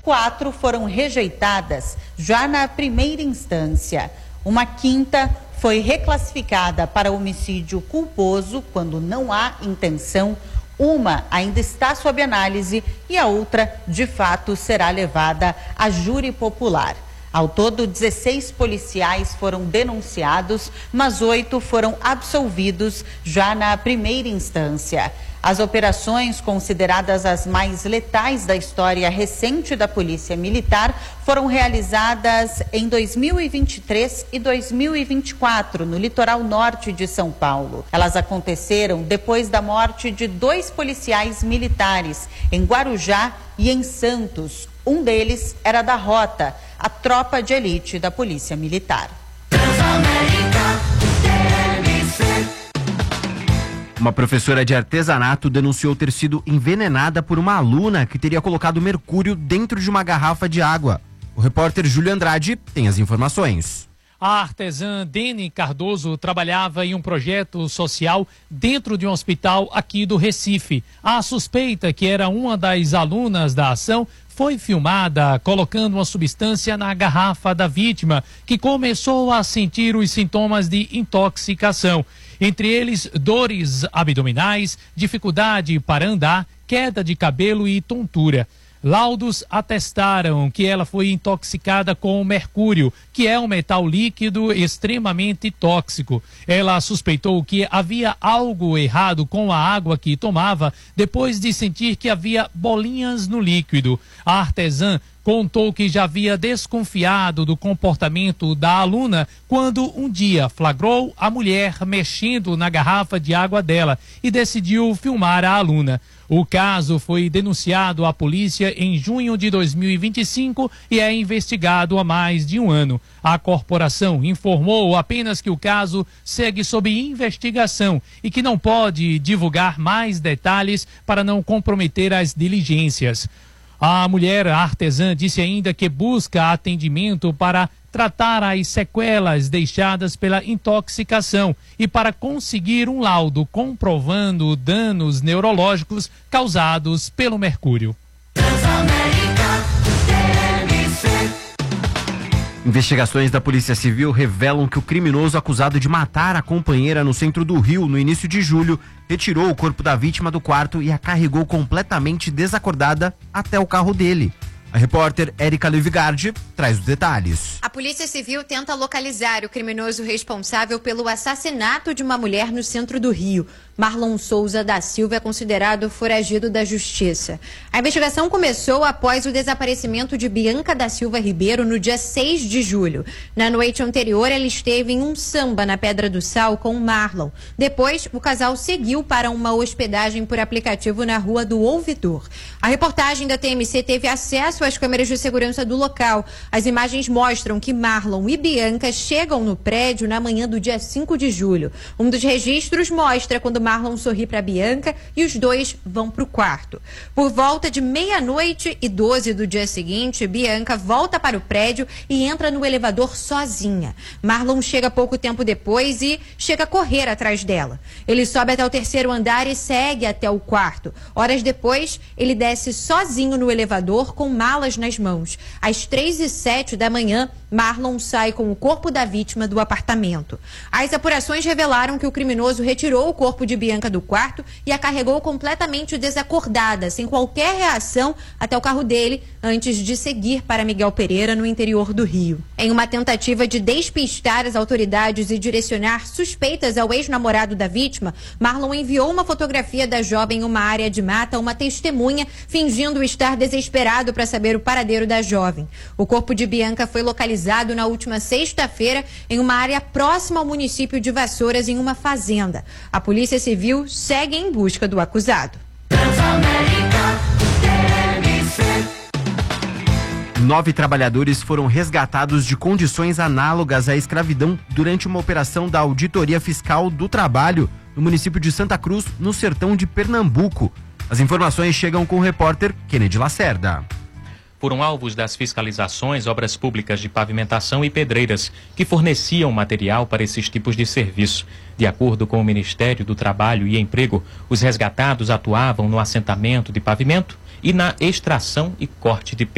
4 foram rejeitadas já na primeira instância. Uma quinta foi reclassificada para homicídio culposo quando não há intenção. Uma ainda está sob análise e a outra, de fato, será levada a júri popular. Ao todo, 16 policiais foram denunciados, mas 8 foram absolvidos já na primeira instância. As operações, consideradas as mais letais da história recente da Polícia Militar, foram realizadas em 2023 e 2024, no litoral norte de São Paulo. Elas aconteceram depois da morte de 2 policiais militares, em Guarujá e em Santos. Um deles era da Rota, a tropa de elite da Polícia Militar. Uma professora de artesanato denunciou ter sido envenenada por uma aluna que teria colocado mercúrio dentro de uma garrafa de água. O repórter Júlio Andrade tem as informações. A artesã Dene Cardoso trabalhava em um projeto social dentro de um hospital aqui do Recife. A suspeita, que era uma das alunas da ação, foi filmada colocando uma substância na garrafa da vítima, que começou a sentir os sintomas de intoxicação. Entre eles, dores abdominais, dificuldade para andar, queda de cabelo e tontura. Laudos atestaram que ela foi intoxicada com mercúrio, que é um metal líquido extremamente tóxico. Ela suspeitou que havia algo errado com a água que tomava depois de sentir que havia bolinhas no líquido. A artesã contou que já havia desconfiado do comportamento da aluna quando um dia flagrou a mulher mexendo na garrafa de água dela e decidiu filmar a aluna. O caso foi denunciado à polícia em junho de 2025 e é investigado há mais de um ano. A corporação informou apenas que o caso segue sob investigação e que não pode divulgar mais detalhes para não comprometer as diligências. A mulher artesã disse ainda que busca atendimento para tratar as sequelas deixadas pela intoxicação e para conseguir um laudo comprovando danos neurológicos causados pelo mercúrio. Investigações da Polícia Civil revelam que o criminoso acusado de matar a companheira no centro do Rio no início de julho retirou o corpo da vítima do quarto e a carregou completamente desacordada até o carro dele. A repórter Érica Levigardi traz os detalhes. A Polícia Civil tenta localizar o criminoso responsável pelo assassinato de uma mulher no centro do Rio. Marlon Souza da Silva é considerado foragido da Justiça. A investigação começou após o desaparecimento de Bianca da Silva Ribeiro no dia 6 de julho. Na noite anterior, ela esteve em um samba na Pedra do Sal com Marlon. Depois, o casal seguiu para uma hospedagem por aplicativo na Rua do Ouvidor. A reportagem da TMC teve acesso às câmeras de segurança do local. As imagens mostram que Marlon e Bianca chegam no prédio na manhã do dia 5 de julho. Um dos registros mostra quando Marlon sorri para Bianca e os dois vão para o quarto. Por volta de 00:12 do dia seguinte, Bianca volta para o prédio e entra no elevador sozinha. Marlon chega pouco tempo depois e chega a correr atrás dela. Ele sobe até o 3º andar e segue até o quarto. Horas depois, ele desce sozinho no elevador com malas nas mãos. Às 3:07 da manhã, Marlon sai com o corpo da vítima do apartamento. As apurações revelaram que o criminoso retirou o corpo de Bianca do quarto e a carregou completamente desacordada, sem qualquer reação, até o carro dele, antes de seguir para Miguel Pereira, no interior do Rio. Em uma tentativa de despistar as autoridades e direcionar suspeitas ao ex-namorado da vítima, Marlon enviou uma fotografia da jovem em uma área de mata a uma testemunha, fingindo estar desesperado para saber o paradeiro da jovem. O corpo de Bianca foi localizado na última sexta-feira em uma área próxima ao município de Vassouras, em uma fazenda. A Polícia Civil segue em busca do acusado. 9 trabalhadores foram resgatados de condições análogas à escravidão durante uma operação da Auditoria Fiscal do Trabalho no município de Santa Cruz, no sertão de Pernambuco. As informações chegam com o repórter Kennedy Lacerda. Foram alvos das fiscalizações obras públicas de pavimentação e pedreiras, que forneciam material para esses tipos de serviço. De acordo com o Ministério do Trabalho e Emprego, os resgatados atuavam no assentamento de pavimento e na extração e corte de pedra.